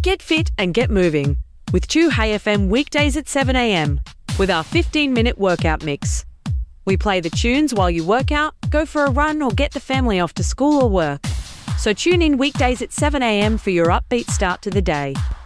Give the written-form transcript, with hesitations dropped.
Get fit and get moving with Chew Hey FM weekdays at 7 a.m. with our 15-minute workout mix. We play the tunes while you work out, go for a run or get the family off to school or work. So tune in weekdays at 7 a.m. for your upbeat start to the day.